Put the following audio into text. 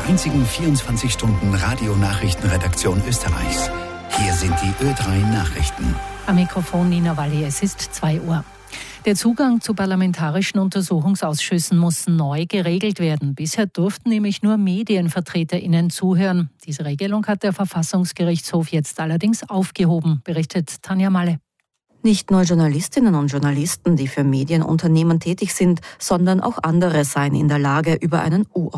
einzigen 24-Stunden-Radio-Nachrichtenredaktion Österreichs. Hier sind die Ö3 Nachrichten. Am Mikrofon Nina Walli, es ist 2 Uhr. Der Zugang zu parlamentarischen Untersuchungsausschüssen muss neu geregelt werden. Bisher durften nämlich nur MedienvertreterInnen zuhören. Diese Regelung hat der Verfassungsgerichtshof jetzt allerdings aufgehoben, berichtet Tanja Malle. Nicht nur Journalistinnen und Journalisten, die für Medienunternehmen tätig sind, sondern auch andere seien in der Lage, über einen